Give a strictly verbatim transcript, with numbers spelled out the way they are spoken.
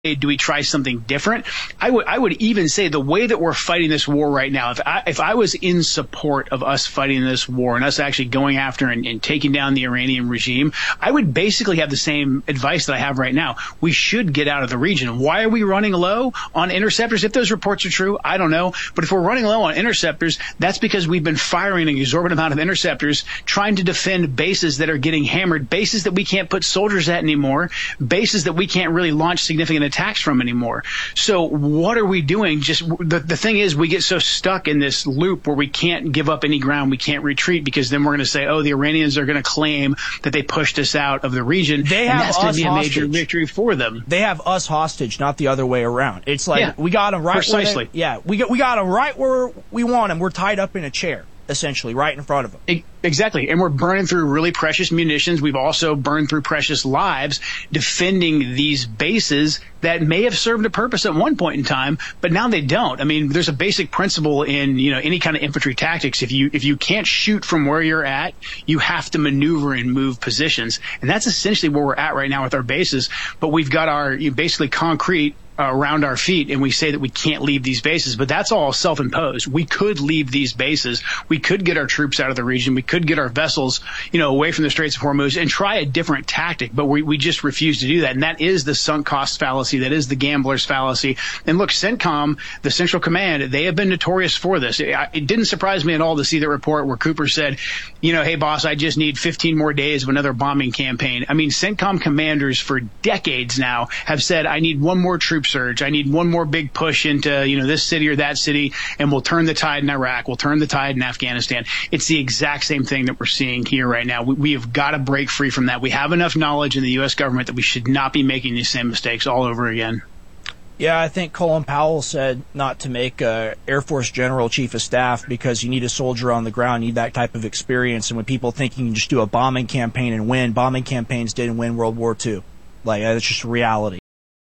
do we try something different? I would I would even say the way that we're fighting this war right now, if I, if I was in support of us fighting this war and us actually going after and, and taking down the Iranian regime, I would basically have the same advice that I have right now. We should get out of the region. Why are we running low on interceptors? If those reports are true, I don't know. But if we're running low on interceptors, that's because we've been firing an exorbitant amount of interceptors, trying to defend bases that are getting hammered, bases that we can't put soldiers at anymore, bases that we can't really launch significant attacks from anymore. So what are we doing? Just the, the thing is, we get so stuck in this loop where we can't give up any ground. We can't retreat because then we're going to say, oh, the Iranians are going to claim that they pushed us out of the region. They have and that's going to be a major hostage. victory for them. They have us hostage, not the other way around. It's like yeah, we got them right precisely. Where they, yeah, we got we got them right where we want them. We're tied up in a chair, essentially, right in front of them. Exactly. And we're burning through really precious munitions. We've also burned through precious lives defending these bases that may have served a purpose at one point in time, but now they don't. I mean, there's a basic principle in, you know, any kind of infantry tactics. If you if you can't shoot from where you're at, you have to maneuver and move positions. And that's essentially where we're at right now with our bases. But we've got our you know, basically concrete Uh, around our feet, and we say that we can't leave these bases, but that's all self-imposed. We could leave these bases. We could get our troops out of the region. We could get our vessels, you know, away from the Straits of Hormuz and try a different tactic, but we, we just refuse to do that. And that is the sunk cost fallacy. That is the gambler's fallacy. And look, CENTCOM, the Central Command, they have been notorious for this. It, it didn't surprise me at all to see the report where Cooper said, you know, hey, boss, I just need fifteen more days of another bombing campaign. I mean, CENTCOM commanders for decades now have said, I need one more troop surge. I need one more big push into, you know, this city or that city, and we'll turn the tide in Iraq. We'll turn the tide in Afghanistan. It's the exact same thing that we're seeing here right now. We, we have got to break free from that. We have enough knowledge in the U S government that we should not be making these same mistakes all over again. Yeah, I think Colin Powell said not to make a Air Force General Chief of Staff because you need a soldier on the ground, you need that type of experience. And when people think you can just do a bombing campaign and win, bombing campaigns didn't win World War Two. Like, that's just reality.